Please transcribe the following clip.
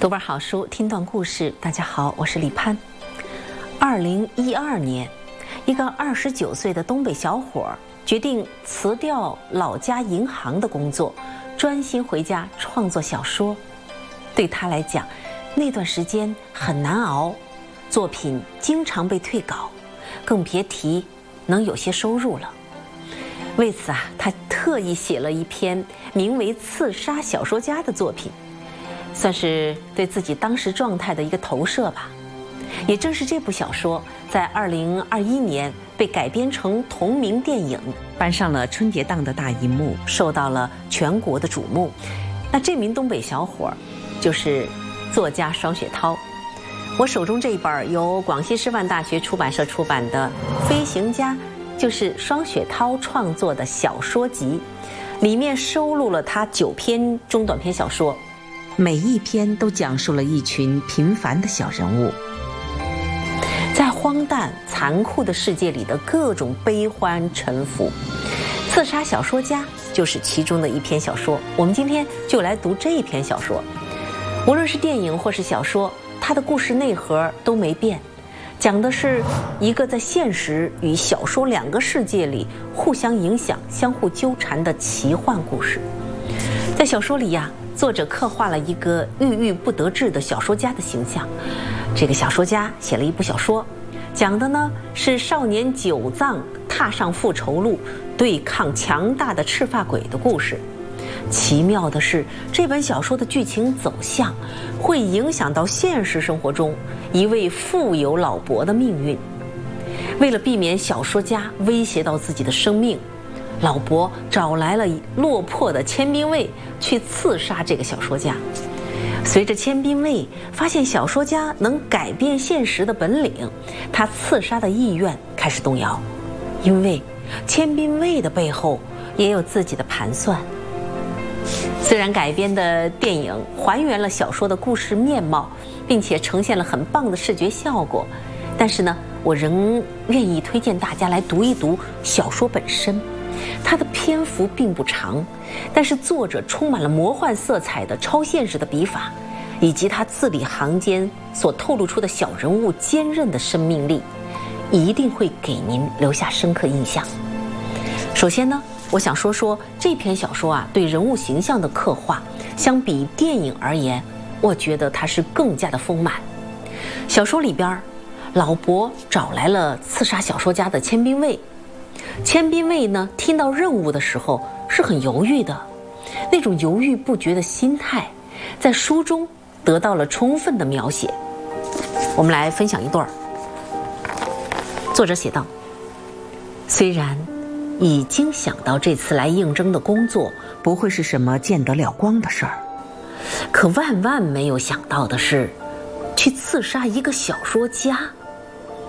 读本好书，听段故事。大家好，我是李攀。2012年，一个29岁的东北小伙决定辞掉老家银行的工作，专心回家创作小说。对他来讲，那段时间很难熬，作品经常被退稿，更别提能有些收入了。为此他特意写了一篇名为《刺杀小说家》的作品，算是对自己当时状态的一个投射吧。也正是这部小说在2021年被改编成同名电影，搬上了春节档的大银幕，受到了全国的瞩目。那这名东北小伙就是作家双雪涛。我手中这一本由广西师范大学出版社出版的《飞行家》，就是双雪涛创作的小说集，里面收录了他9篇中短篇小说，每一篇都讲述了一群平凡的小人物在荒诞残酷的世界里的各种悲欢沉浮。《刺杀小说家》就是其中的一篇小说，我们今天就来读这一篇小说。无论是电影或是小说，它的故事内核都没变，讲的是一个在现实与小说2个世界里互相影响、相互纠缠的奇幻故事。在小说里作者刻画了一个郁郁不得志的小说家的形象。这个小说家写了一部小说，讲的呢是少年九藏踏上复仇路，对抗强大的赤发鬼的故事。奇妙的是，这本小说的剧情走向会影响到现实生活中一位富有老伯的命运。为了避免小说家威胁到自己的生命，老伯找来了落魄的千兵卫去刺杀这个小说家。随着千兵卫发现小说家能改变现实的本领，他刺杀的意愿开始动摇，因为千兵卫的背后也有自己的盘算。虽然改编的电影还原了小说的故事面貌，并且呈现了很棒的视觉效果，但是呢，我仍愿意推荐大家来读一读小说本身。它的篇幅并不长，但是作者充满了魔幻色彩的超现实的笔法，以及他字里行间所透露出的小人物坚韧的生命力，一定会给您留下深刻印象。首先呢，我想说说这篇小说对人物形象的刻画，相比电影而言，我觉得它是更加的丰满。小说里边，老伯找来了刺杀小说家的千兵卫。千兵卫呢，听到任务的时候是很犹豫的，那种犹豫不决的心态，在书中得到了充分的描写。我们来分享一段。作者写道：虽然已经想到这次来应征的工作不会是什么见得了光的事儿，可万万没有想到的是，去刺杀一个小说家